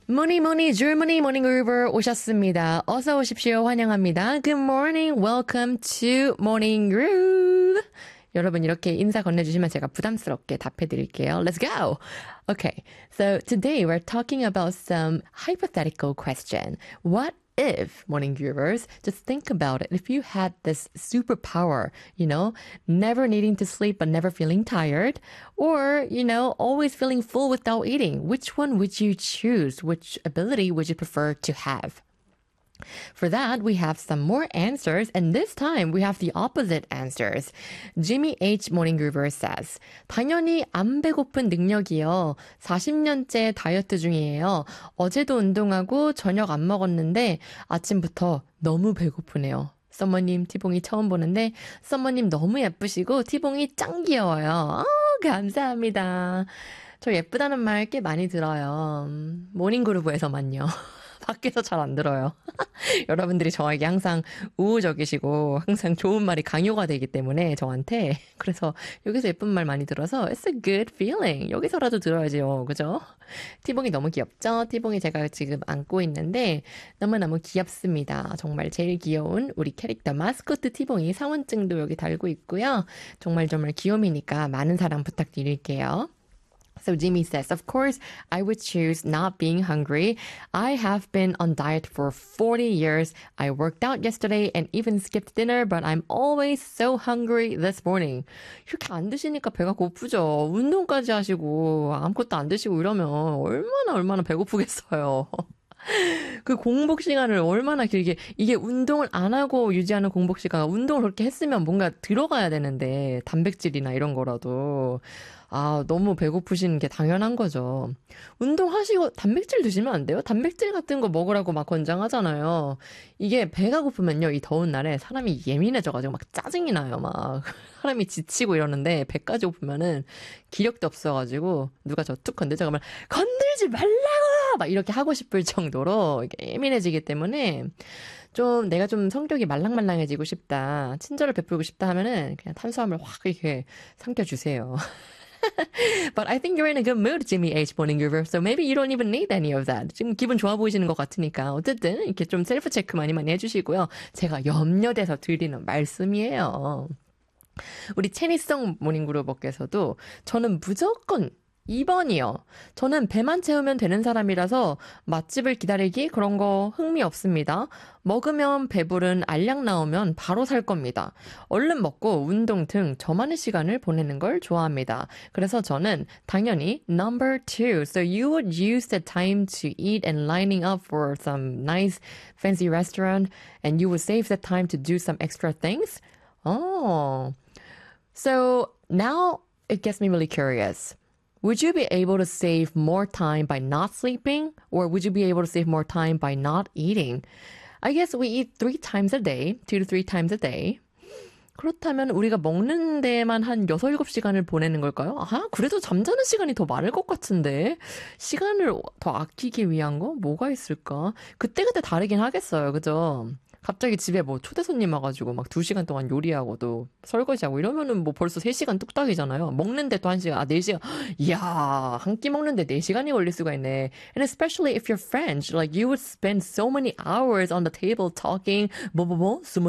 무니 줄무니 모닝 그루버 오셨습니다. 어서 오십시오. 환영합니다. Good morning. Welcome to Morning Groove. 여러분 이렇게 인사 건네주시면 제가 부담스럽게 답해드릴게요. Let's go. Okay, so today we're talking about some hypothetical question. What if, morning groovers, just think about it. If you had this superpower, never needing to sleep but never feeling tired, or, always feeling full without eating, which one would you choose? Which ability would you prefer to have? For that, we have some more answers, and this time we have the opposite answers. Jimmy H. Morning Groover says, 당연히 안 배고픈 능력이요. 40년째 다이어트 중이에요. 어제도 운동하고 저녁 안 먹었는데 아침부터 너무 배고프네요. 썸머님, 티봉이 처음 보는데 썸머님 너무 예쁘시고 티봉이 짱 귀여워요. 감사합니다. 저 예쁘다는 말 꽤 많이 들어요. 모닝그루브에서만요. 밖에서 잘 안 들어요. 여러분들이 저에게 항상 우호적이시고 항상 좋은 말이 강요가 되기 때문에 저한테 그래서 여기서 예쁜 말 많이 들어서 It's a good feeling. 여기서라도 들어야지요. 그죠? 티봉이 너무 귀엽죠? 티봉이 제가 지금 안고 있는데 너무너무 귀엽습니다. 정말 제일 귀여운 우리 캐릭터 마스코트 티봉이 사원증도 여기 달고 있고요. 정말 귀요미니까 많은 사랑 부탁드릴게요. So Jimmy says, of course, I would choose not being hungry. I have been on diet for 40 years. I worked out yesterday and even skipped dinner, but I'm always so hungry this morning. 이렇게 안 드시니까 배가 고프죠. 운동까지 하시고 아무것도 안 드시고 이러면 얼마나 배고프겠어요. 그 공복 시간을 얼마나 길게 이게 운동을 안 하고 유지하는 공복 시간 운동을 그렇게 했으면 뭔가 들어가야 되는데 단백질이나 이런 거라도 너무 배고프신 게 당연한 거죠. 운동하시고 단백질 드시면 안 돼요? 단백질 같은 거 먹으라고 막 권장하잖아요. 이게 배가 고프면요 이 더운 날에 사람이 예민해져가지고 막 짜증이 나요. 막 사람이 지치고 이러는데 배까지 고프면은 기력도 없어가지고 누가 저 툭 건들자고 하면 건들지 말라고 막 이렇게 하고 싶을 정도로 예민해지기 때문에 내가 좀 성격이 말랑말랑해지고 싶다, 친절을 베풀고 싶다 하면은 그냥 탄수화물 확 이렇게 삼켜주세요. But I think you're in a good mood, Jimmy H. Morning Groover. So maybe you don't even need any of that. 지금 기분 좋아 보이시는 것 같으니까 어쨌든 이렇게 좀 셀프 체크 많이 해주시고요. 제가 염려돼서 드리는 말씀이에요. 우리 체니성 모닝그루버께서도 저는 무조건 2번이요. 저는 배만 채우면 되는 사람이라서 맛집을 기다리기 그런 거 흥미 없습니다. 먹으면 배부른 알약 나오면 바로 살 겁니다. 얼른 먹고 운동 등 저만의 시간을 보내는 걸 좋아합니다. 그래서 저는 당연히 number 2. So you would use the time to eat and lining up for some nice fancy restaurant and you would save the time to do some extra things? So now it gets me really curious. Would you be able to save more time by not sleeping? Or would you be able to save more time by not eating? I guess we eat 3 times a day, 2 to 3 times a day. 그렇다면 우리가 먹는 데만 한 6, 7시간을 보내는 걸까요? 그래도 잠자는 시간이 더 많을 것 같은데. 시간을 더 아끼기 위한 거? 뭐가 있을까? 그때그때 다르긴 하겠어요. 그죠? 갑자기 집에 초대 손님 와가지고 막 2시간 동안 요리하고 또 설거지하고 이러면은 벌써 3시간 뚝딱이잖아요. 먹는데 또 1시간, 4시간. 이야, 한 끼 먹는데 4시간이 걸릴 수가 있네. And especially if you're French, like you would spend so many hours on the table talking,